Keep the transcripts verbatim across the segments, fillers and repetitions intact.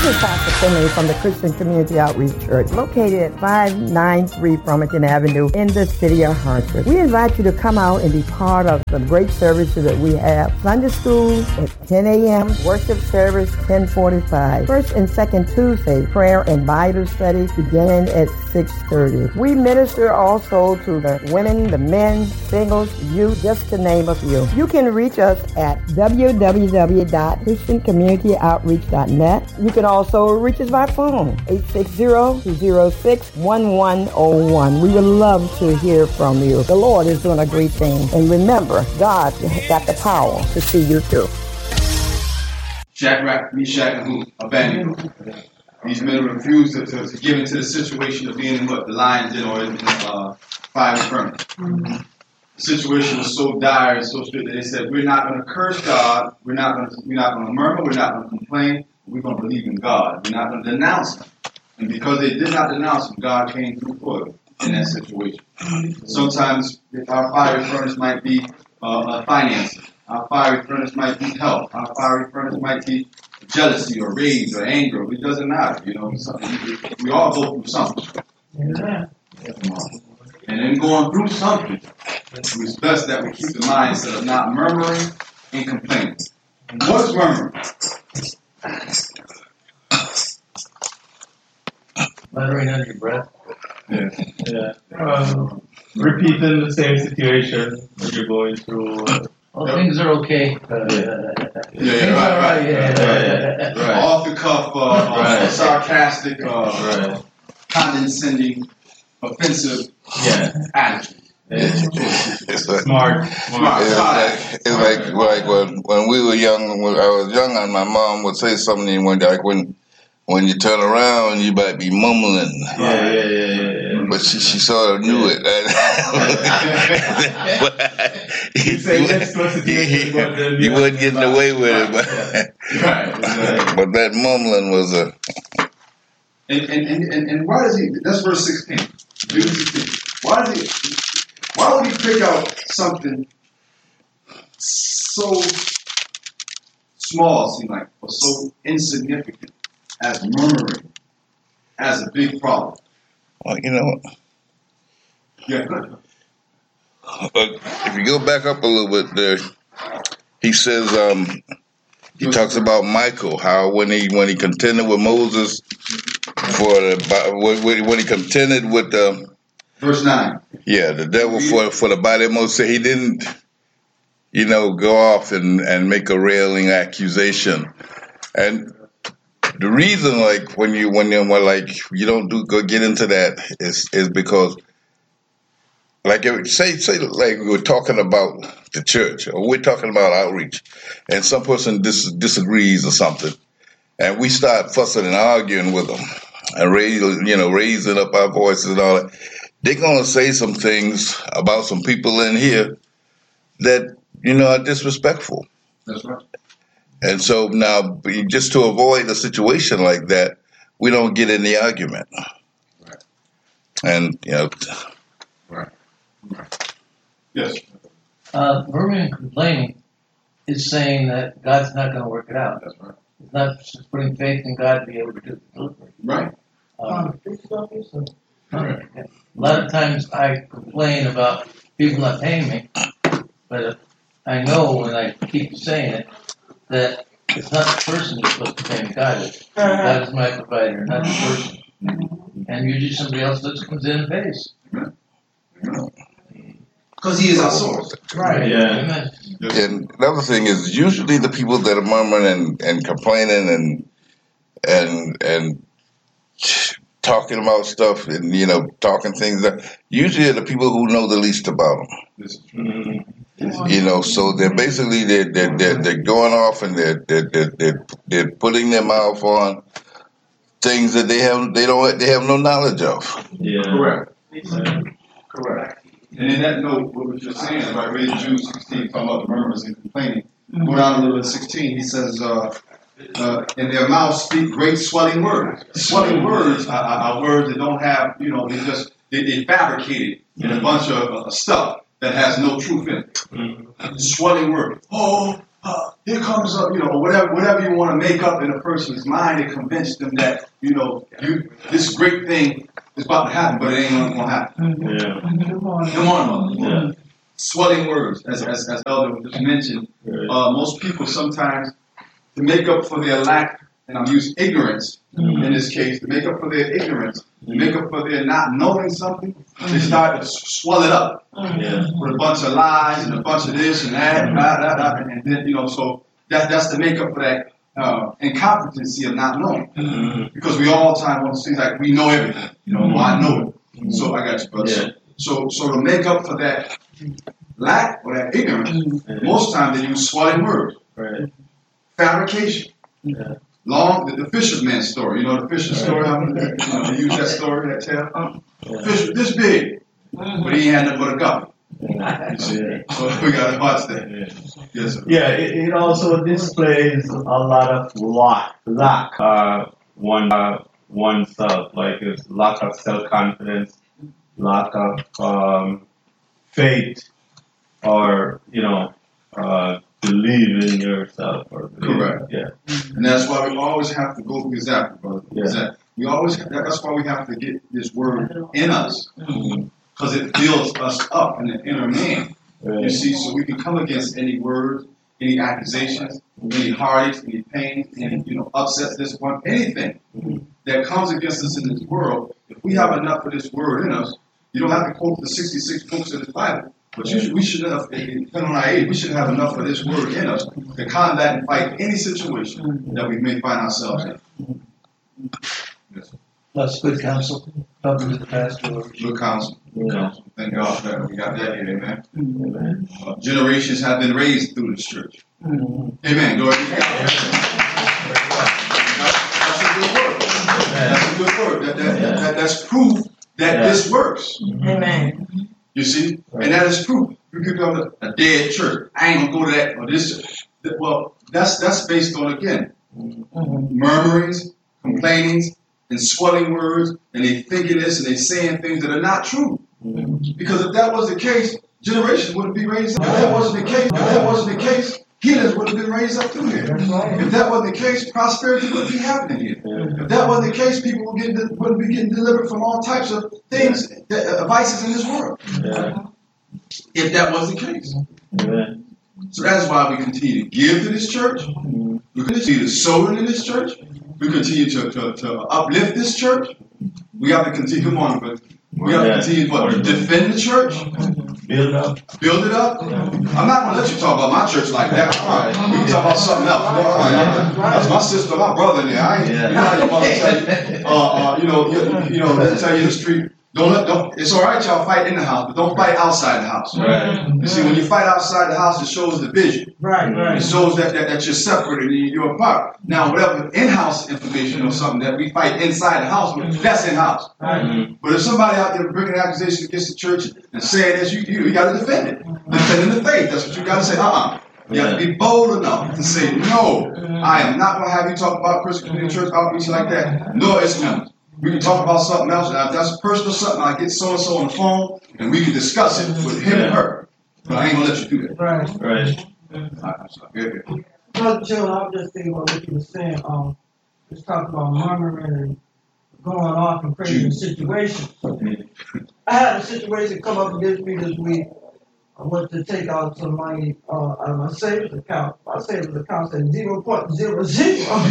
is Pastor Finley from the Christian Community Outreach Church, located at five ninety-three Farmington Avenue in the city of Hartford. We invite you to come out and be part of the great services that we have. Sunday school at ten a.m., worship service ten forty-five. First and second Tuesday, prayer and Bible study beginning at six thirty. We minister also to the women, the men, singles, youth, just to name a few. You can reach us at w w w dot christian community outreach dot net. You can also reach us by phone, eight six zero, two zero six, one one zero one. We would love to hear from you. The Lord is doing a great thing. And remember, God got the power to see you through. Shadrach, Meshach, and Abednego. These men refused to, to, to give into the situation of being in what? The lion's den or in the uh, fiery furnace. Mm-hmm. The situation was so dire and so strict that they said, we're not going to curse God, we're not going to we're not going to murmur, we're not going to complain, we're going to believe in God. We're not going to denounce him. And because they did not denounce him, God came through for them in that situation. Sometimes our fiery furnace might be uh, finances. Our fiery furnace might be health. Our fiery furnace might be jealousy or rage or anger. It doesn't matter. You know, we all go through something. Yeah. And in going through something, it's best that we keep the mindset of not murmuring and complaining. What is murmuring? Muttering under your breath. Yeah. Yeah. Um, repeating the same situation that you're going through. Uh, Oh, things are okay. Uh, yeah, yeah, right, right, yeah. right, right. Off the cuff, uh, right. uh, sarcastic, uh, right. condescending, offensive yeah. attitude. It's like, smart, smart. It's like, it's like, like when, when we were young, when I was young, and my mom would say something one day, like when when you turn around, you might be mumbling. Yeah, yeah, yeah, yeah. yeah. But she, she sort of knew it. you say next he, he, he wasn't getting away with it, but right, exactly. But that mumbling was a. And and, and, and and why does he? That's verse sixteen. Jude sixteen. Why does he? Why would he pick out something so small, it seems like, or so insignificant as murmuring as a big problem? Well, you know what? Yeah, good. If you go back up a little bit there, he says um, he talks about Michael, how when he when he contended with Moses for the when he contended with the verse nine. Yeah, the devil for for the body of Moses, he didn't, you know, go off and, and make a railing accusation. And the reason, like when you when you when like you don't do go get into that is is because, like say say like we were talking about the church or we're talking about outreach, and some person dis- disagrees or something, and we start fussing and arguing with them and raise you know raising up our voices and all that. They're gonna say some things about some people in here that you know are disrespectful. That's right. And so now, just to avoid a situation like that, we don't get in the argument. Right. And, you know. Right. Right. Yes. Uh, murmuring and complaining is saying that God's not going to work it out. That's right. It's not just putting faith in God to be able to do the delivery. Right. Um, right. A lot of times I complain about people not paying me, but I know when I keep saying it, that it's not the person who's supposed to pay me, God is. God is my provider, not the person. And usually somebody else just comes in and pays. Because he is our source. Right. Yeah. And another thing is usually the people that are murmuring and, and complaining and and and talking about stuff and, you know, talking things that usually are the people who know the least about them. This is true. You know, so they're basically they're they're they're, they're going off and they're, they're they're they're they're putting their mouth on things that they have they don't they have no knowledge of. Yeah. Correct. Yeah. Correct. And in that note, what was just saying, about reading Jude sixteen, talking about the murmurs and complaining. Go down a little bit, sixteen. He says, uh, uh, "In their mouths speak great swelling words." Swelling words are, are, are words that don't have, you know, they just they, they fabricated in a bunch of uh, stuff that has no truth in it. Mm-hmm. Swelling word. Oh, uh, here comes up, you know, whatever, whatever you want to make up in a person's mind to convince them that, you know, you, this great thing is about to happen, but it ain't going to happen. Yeah. Come on, yeah. Swelling words, as as, as Elder just mentioned. Uh, most people sometimes, to make up for their lack, and I'm using ignorance mm-hmm. in this case, to make up for their ignorance, to make up for their not knowing something, mm-hmm. they start to swell it up yeah. with a bunch of lies and a bunch of this and that, mm-hmm. blah, blah, blah, and then, you know, so that, that's to make up for that uh, incompetency of not knowing. Mm-hmm. Because we all the time want to seem like we know everything. You know, mm-hmm. well, I know it. Mm-hmm. So I got you, brother. Yeah. So, so to make up for that lack or that ignorance, mm-hmm. most times they use swelling words. Right. Fabrication. Yeah. Long, the, the fisherman story. You know the fisher story? How you know, they use that story, that tale? Um, yeah. Fish this big, but he ain't had nothing but a guppy. Yeah. So we got to watch that. Yeah, yes, sir. Yeah, it, it also displays a lot of lack, lack uh, one, uh, oneself, like it's lack of self-confidence, lack of um, faith, or, you know, uh, believe in yourself. Or believe, correct. Yeah. And that's why we always have to go, exactly, brother. Yeah. Exactly. We always, that's why we have to get this word in us. Because it builds us up in the inner man. Right. You see, so we can come against any words, any accusations, any heartaches, any pain, any, you know, upsets, disappointment, anything that comes against us in this world. If we have enough of this word in us, you don't have to quote the sixty-six books of the Bible. But you should, we should have, depending on our age, we should have enough of this word in us to combat and fight any situation that we may find ourselves in. Yes. That's good counsel. Probably the pastor. Good counsel. Good counsel. Thank God that we got that here, amen. Amen. Uh, generations have been raised through this church. Mm-hmm. Amen. Glory to God. That's a good word. That's a good word. That, that, that, that, that's proof that yeah. this works. Amen. You see? And that is proof. You could go to a dead church. I ain't gonna go to that or this. Well, that's that's based on, again, mm-hmm. murmurings, complainings, and swelling words, and they thinking this and they saying things that are not true. Mm-hmm. Because if that was the case, generations wouldn't be raised up. If that wasn't the case, if that wasn't the case, healers wouldn't have been raised up through here. Right. If that wasn't the case, prosperity wouldn't be happening here. Yeah. If that wasn't the case, people would get, wouldn't be getting delivered from all types of things, that, uh, vices in this world. Yeah. If that was the case. Yeah. So that's why we continue to give to this church. Mm-hmm. We continue to sow into this church. We continue to, to, to uplift this church. We have to continue, come on, but we have to continue what, to defend the church. Build it up. Build it up. Yeah. I'm not going to let you talk about my church like that. All right. We can talk about something else. All right. That's my sister, my brother in there. I ain't, yeah. You know how your mother tell you, uh, uh, you know, you, you know, they tell you in the street, don't let, don't, it's all right y'all fight in the house, but don't fight outside the house. Right. You see, when you fight outside the house, it shows division. Right, right. It shows that, that, that you're separate and you're apart. Now, whatever in-house information or something that we fight inside the house, that's in-house. Right. But if somebody out there bringing accusations against the church and saying this, you, you, you got to defend it. Defending the faith. That's what you got to say. Uh-uh. You have to be bold enough to say, no, I am not going to have you talk about Christian Community Church outreach like that. No, it's not. We can talk about something else. Now, if that's personal something, I get so-and-so on the phone, and we can discuss it with him and her. But I ain't going to let you do that. Right. Right. I'm sorry. Yeah, yeah. Brother Joe, I was just thinking about what you were saying. Um, just talking about murmuring and going off and creating situations. I had a situation come up against me this week. I went to take out some money uh, out of my savings account. My savings account said zero point zero zero.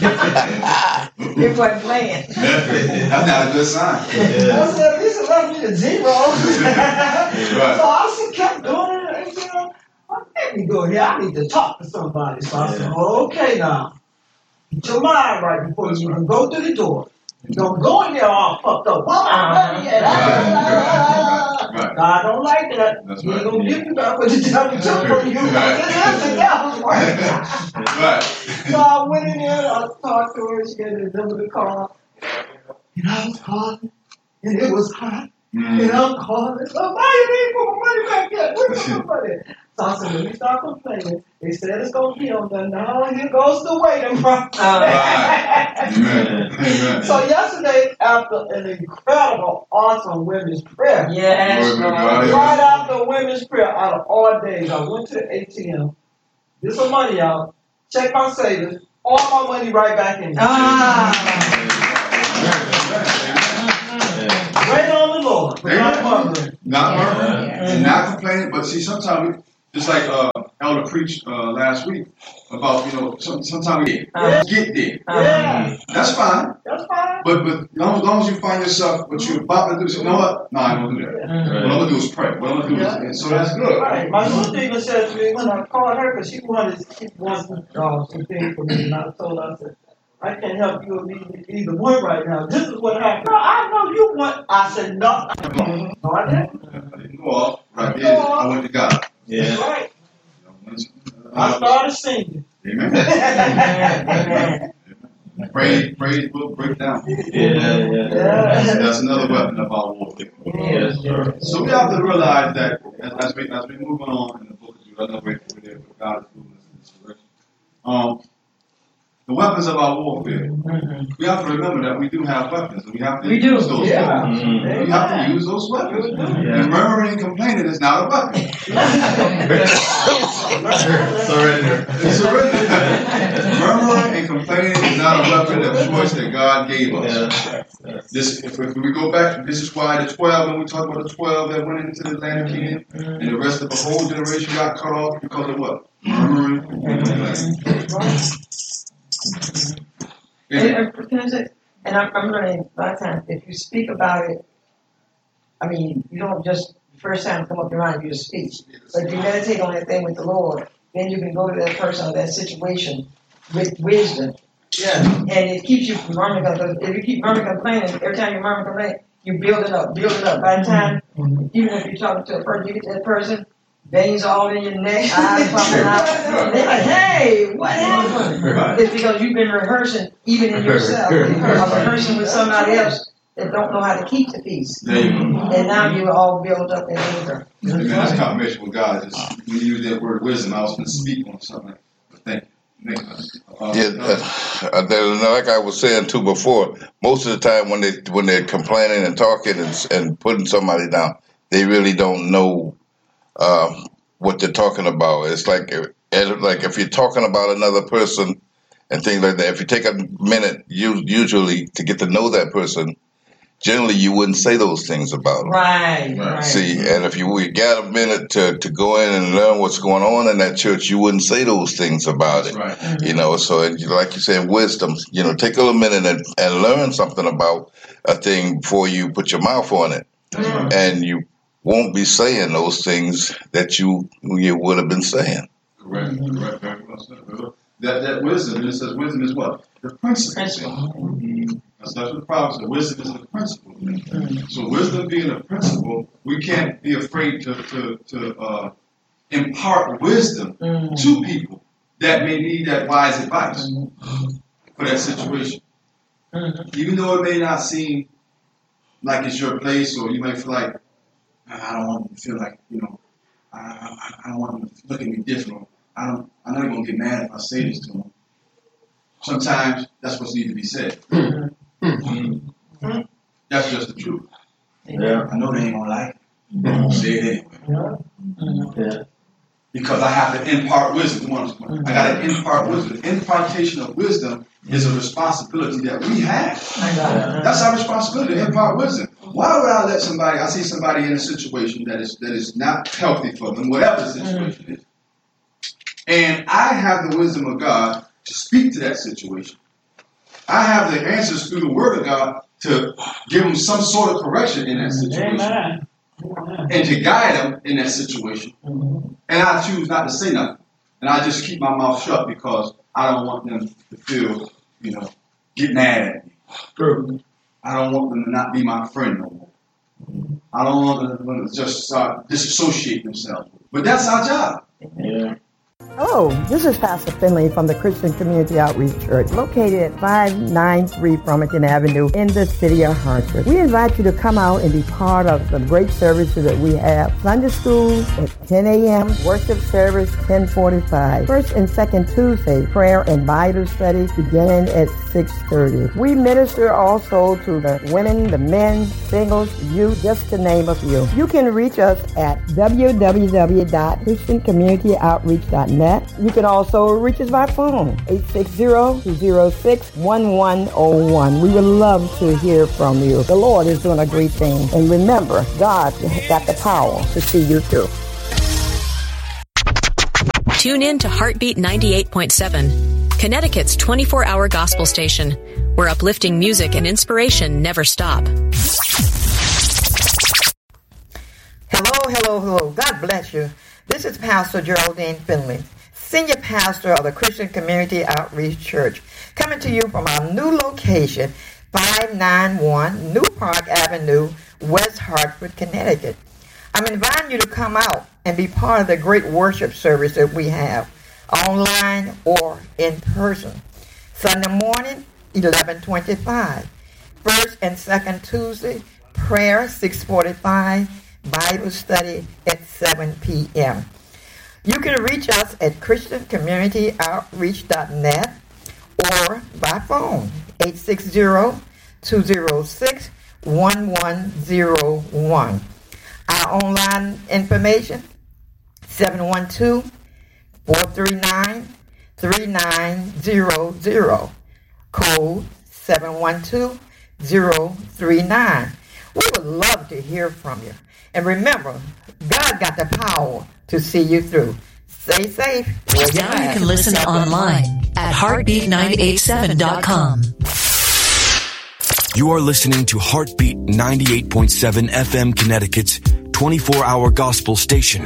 It wasn't playing. That's not a good sign. Yeah. I said, at least it left me to zero. Right. So I just kept doing it. And, you know, let me go here. I need to talk to somebody. So I said, okay now. Get your mind right before you even go through the door. Don't go in there all fucked up. Well, I'm ready yet. Right. God don't like that. That's he ain't right. gonna give you back what the devil took from you. This is the devil's work. Right. So I went in there, I talked to her, she had the number of the car. And I was calling, and it was hot. Mm. And I'm calling, so why you didn't put my money back yet? Where's my money? So I said, let me start complaining. They said it's going to be on there. Now here goes the waiting process. Right. Amen. So yesterday, after an incredible, awesome women's prayer. Yes. Right after women's prayer, out of all days, I went to the A T M get some money out, check my savings, all my money right back in there. Ah. Wait on the Lord. Amen. Not murmuring. Not murmuring and not complaining, but see, sometimes we, just like uh, Elder preached uh, last week about, you know, some, sometimes we Yeah. get there. Yeah, That's fine. that's fine. But but as long, as long as you find yourself, what you're about to do, say, you know what? No, I don't do that. What I'm gonna do is pray. What I'm gonna do is, and so that's good. Right. My little demon said to me when I called her, because she wanted, she wants uh, some things for me, and I told her, I said, I can't help you with either, either one right now. This is what happened. Girl, I know you want. I said, no. No, I didn't. I didn't go off. Right there, I went to God. Yeah. Right. I Uh, started singing. Amen. Praise, praise will break down. Yeah, yeah. That's, that's another weapon of our warfare. Yes, sir. So we have to realize that as, as we as we move on in the book of Jude, I know we're there, but God is moving us in this direction. Um, the weapons of our warfare. We have to remember that we do have weapons, and we have to We do, use those yeah. weapons. Mhm. We have to use those weapons. Yeah. And murmuring and complaining is not a weapon. Surrender. It's surrender. Murmuring and complaining is not a weapon of choice that God gave us. Yeah. This, if, if we go back, this is why the twelve, when we talk about the twelve that went into the land of Canaan, and the rest of the whole generation got cut off because of what? Murmuring and complaining. And, uh, can I say, and I'm, I'm learning a lot of times, if you speak about it, I mean, you don't just, first time come up your mind, you just speak. But if you meditate on that thing with the Lord, then you can go to that person or that situation with wisdom. Yeah. And it keeps you from murmuring, because if you keep murmuring, complaining, every time you murmur, complain, you build it up, build it up. By the time, even if you're talking to a person, you get to that person, veins all in your neck, eyes popping out. They're like, hey, what happened? Right. It's because you've been rehearsing, even in yourself, or rehearsing with somebody else that don't know how to keep the peace. There you go. And now you're all built up in anger. Amen. That's confirmation with God. Just when you use that word wisdom, I was going to speak on something. But thank you. Thank you. Uh, Yeah, uh, uh, then, like I was saying too before, most of the time when they when they're complaining and talking and, and putting somebody down, they really don't know um, what they're talking about. It's like uh, like if you're talking about another person and things like that. If you take a minute, you, usually to get to know that person, generally you wouldn't say those things about them. Right, right. See, and if you, you got a minute to, to go in and learn what's going on in that church, you wouldn't say those things about That's it. right. Mm-hmm. You know, so and you- like you said, wisdom, you know, take a little minute and, and learn something about a thing before you put your mouth on it. That's right. And you won't be saying those things that you you would have been saying. Correct. Correct. Very well said. That that wisdom, it says wisdom is what? The principle. Principle. That's that's what the Bible says. Wisdom is the principle. So wisdom being a principle, we can't be afraid to to, to uh, impart wisdom Mm. to people that may need that wise advice for that situation. Mhm. Even though it may not seem like it's your place, or you might feel like, I don't want them to feel like, you know, I, I, I don't want them to look at me different. I don't. I know they're gonna get mad if I say this to them. Sometimes that's what needs to be said. That's just the truth. Yeah. I know they ain't gonna like it. But I'm gonna say it anyway. Yeah. Because I have to impart wisdom. Come on, I gotta impart wisdom. Impartation of wisdom is a responsibility that we have. I got it. That's our responsibility to impart wisdom. Why would I let somebody, I see somebody in a situation that is that is not healthy for them, whatever the situation is, and I have the wisdom of God to speak to that situation. I have the answers through the Word of God to give them some sort of correction in that situation. Amen. And to guide them in that situation. And I choose not to say nothing. And I just keep my mouth shut because I don't want them to feel, you know, get mad at me. True. I don't want them to not be my friend no more. I don't want them to just start disassociate themselves. But that's our job. Yeah. Hello, this is Pastor Finley from the Christian Community Outreach Church, located at five ninety-three Farmington Avenue in the city of Hartford. We invite you to come out and be part of the great services that we have. Sunday school at ten a.m., worship service ten forty-five. First and second Tuesday, prayer and Bible study beginning at six thirty. We minister also to the women, the men, singles, youth, just to name a few. You can reach us at w w w dot christian community outreach dot dot net. You can also reach us by phone, eight six zero, two zero six, one one zero one. We would love to hear from you. The Lord is doing a great thing. And remember, God got the power to see you through. Tune in to Heartbeat ninety-eight point seven, Connecticut's twenty-four hour gospel station, where uplifting music and inspiration never stop. Hello, hello, hello. God bless you. This is Pastor Geraldine Finley, Senior Pastor of the Christian Community Outreach Church, coming to you from our new location, five ninety-one New Park Avenue, West Hartford, Connecticut. I'm inviting you to come out and be part of the great worship service that we have, online or in person. Sunday morning, eleven twenty-five. First and second Tuesday, prayer, six forty-five. Bible study at seven p.m. You can reach us at christian community outreach dot net or by phone, eight six zero, two zero six, one one zero one. Our online information, seven one two, four three nine, three nine zero zero, code seven one two, zero three nine. We would love to hear from you. And remember, God got the power to see you through. Stay safe. Now you can listen online at heartbeat nine eight seven dot com. You are listening to Heartbeat ninety-eight point seven F M, Connecticut's twenty-four hour gospel station.